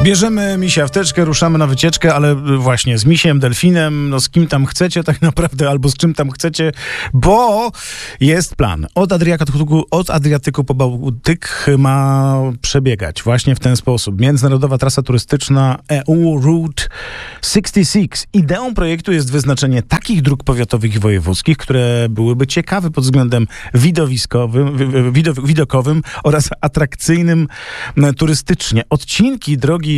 Bierzemy misia w teczkę, ruszamy na wycieczkę, ale właśnie z misiem, delfinem, no z kim tam chcecie tak naprawdę, albo z czym tam chcecie, bo jest plan. Od Adriatyku po Bałtyk ma przebiegać właśnie w ten sposób. Międzynarodowa trasa turystyczna EU Route 66. Ideą projektu jest wyznaczenie takich dróg powiatowych i wojewódzkich, które byłyby ciekawe pod względem widokowym oraz atrakcyjnym turystycznie. Odcinki drogi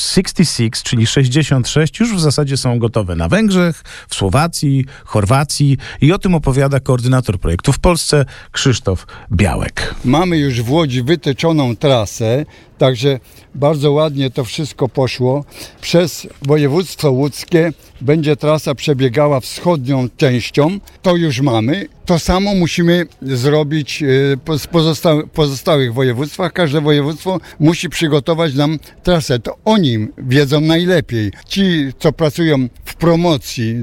66, czyli 66, już w zasadzie są gotowe na Węgrzech, w Słowacji, Chorwacji i o tym opowiada koordynator projektu w Polsce Krzysztof Białek. Mamy już w Łodzi wytyczoną trasę, także bardzo ładnie to wszystko poszło. Przez województwo łódzkie będzie trasa przebiegała wschodnią częścią. To już mamy. To samo musimy zrobić w pozostałych województwach. Każde województwo musi przygotować nam trasę. To oni wiedzą najlepiej. Ci, co pracują w promocji,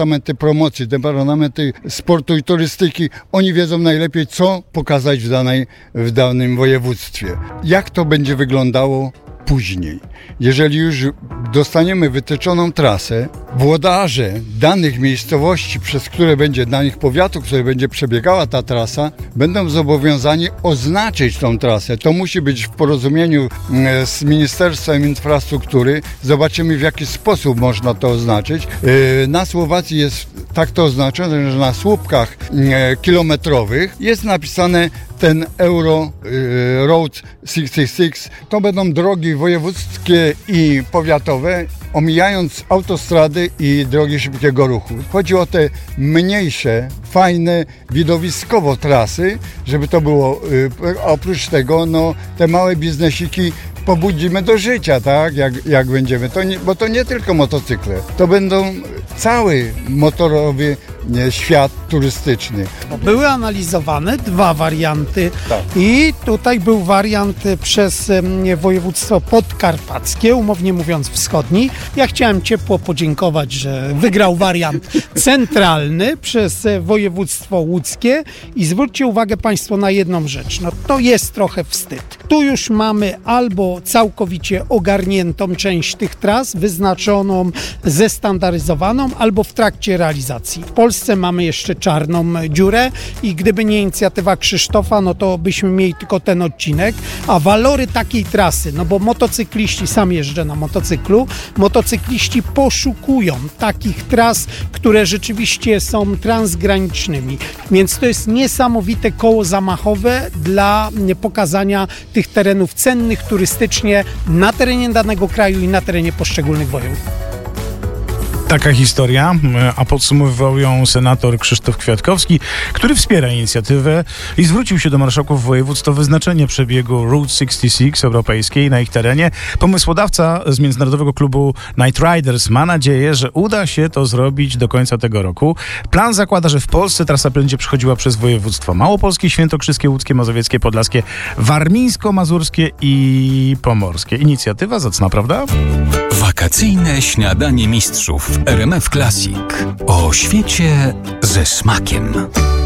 departamenty sportu i turystyki, oni wiedzą najlepiej, co pokazać w danym województwie. Jak to będzie wyglądało później. Jeżeli już dostaniemy wytyczoną trasę, włodarze danych miejscowości, danych powiatów, które będzie przebiegała ta trasa, będą zobowiązani oznaczyć tą trasę. To musi być w porozumieniu z Ministerstwem Infrastruktury. Zobaczymy, w jaki sposób można to oznaczyć. Na Słowacji jest tak to oznaczone, że na słupkach kilometrowych jest napisane ten Euro Road 66. To będą drogi wojewódzkie i powiatowe, omijając autostrady i drogi szybkiego ruchu. Chodzi o te mniejsze, fajne, widowiskowo trasy, żeby to było, oprócz tego, te małe biznesiki pobudzimy do życia, tak, jak będziemy. Bo to nie tylko motocykle, to będą cały motorowy świat turystyczny. Były analizowane dwa warianty i tutaj był wariant przez województwo podkarpackie, umownie mówiąc wschodni. Ja chciałem ciepło podziękować, że wygrał wariant centralny przez województwo łódzkie i zwróćcie uwagę Państwo na jedną rzecz. To jest trochę wstyd. Tu już mamy albo całkowicie ogarniętą część tych tras, wyznaczoną, zestandaryzowaną, albo w trakcie realizacji. W Polsce mamy jeszcze czarną dziurę i gdyby nie inicjatywa Krzysztofa, to byśmy mieli tylko ten odcinek, a walory takiej trasy, bo motocykliści, sam jeżdżę na motocyklu, motocykliści poszukują takich tras, które rzeczywiście są transgranicznymi, więc to jest niesamowite koło zamachowe dla pokazania tych terenów cennych turystycznie na terenie danego kraju i na terenie poszczególnych województw. Taka historia, a podsumowywał ją senator Krzysztof Kwiatkowski, który wspiera inicjatywę i zwrócił się do marszałków województw o wyznaczenie przebiegu Route 66 europejskiej na ich terenie. Pomysłodawca z Międzynarodowego Klubu Night Riders ma nadzieję, że uda się to zrobić do końca tego roku. Plan zakłada, że w Polsce trasa będzie przechodziła przez województwa małopolskie, świętokrzyskie, łódzkie, mazowieckie, podlaskie, warmińsko-mazurskie i pomorskie. Inicjatywa zacna, prawda? Wakacyjne śniadanie mistrzów w RMF Classic. O świecie ze smakiem.